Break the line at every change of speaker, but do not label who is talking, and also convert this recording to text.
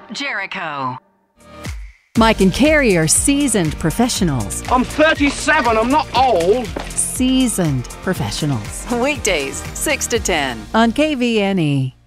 Jericho.
Mike and Carrie are seasoned professionals.
I'm 37, I'm not old.
Seasoned professionals.
Weekdays, 6 to 10.
On KVNE.